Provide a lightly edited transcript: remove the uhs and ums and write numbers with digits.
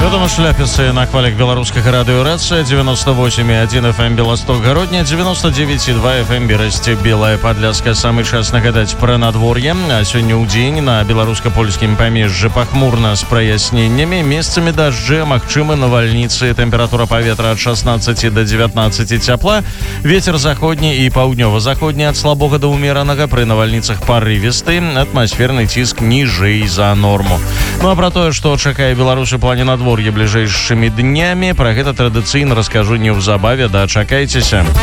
Вядома, шляпіцы на хвалях беларускага радыёрацыя 98,1 FM Беласток Гародня, 99,2 FM Берасце Белая Падляска. Самы час нагадаць пра надвор'е. А сёння ў дзень на беларуска-польскім памежжы пахмурна з праясненнямі, месцамі дажджы, магчымы навальніцы. Тэмпература паветра ад 16 до 19 цяпла. Вецер заходні і паўднёва-заходні ад слабога да ўмеранага, пры навальніцах парывісты, атмасферны ціск ніжэй за норму. Ну а пра тое, што чакае беларусы плане надвор'я бліжэйшымі днямі, пра гэта традыцыйна раскажу неўзабаве, дачакайцеся.